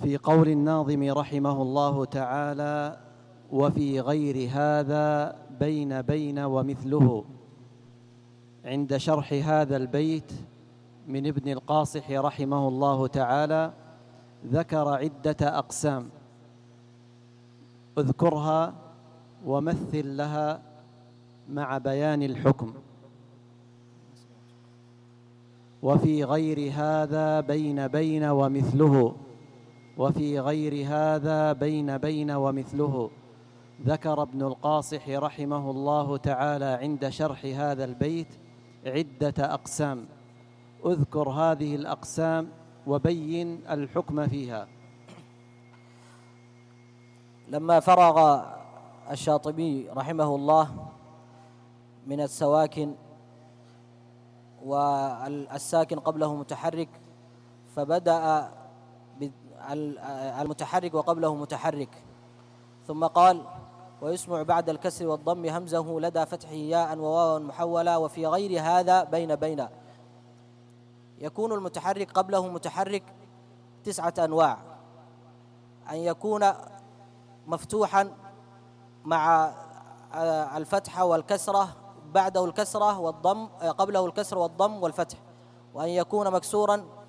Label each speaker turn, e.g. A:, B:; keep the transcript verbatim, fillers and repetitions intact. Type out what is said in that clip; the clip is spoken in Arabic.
A: في قول الناظم رحمه الله تعالى: وفي غير هذا بين بين ومثله. عند شرح هذا البيت من ابن القاصح رحمه الله تعالى ذكر عدة أقسام، اذكرها ومثل لها مع بيان الحكم. وفي غير هذا بين بين ومثله، وفي غير هذا بين بين ومثله. ذكر ابن القاصح رحمه الله تعالى عند شرح هذا البيت عدة أقسام، اذكر هذه الأقسام وبين الحكم فيها.
B: لما فرغ الشاطبي رحمه الله من السواكن والساكن قبله متحرك، فبدأ المتحرك وقبله متحرك، ثم قال: ويسمع بعد الكسر والضم همزه لدى فتحه ياء وواوا محولة، وفي غير هذا بين بين. يكون المتحرك قبله متحرك تسعة أنواع: أن يكون مفتوحا مع الفتحة والكسرة، بعده الكسرة والضم، قبله الكسر والضم والفتح، وأن يكون مكسورا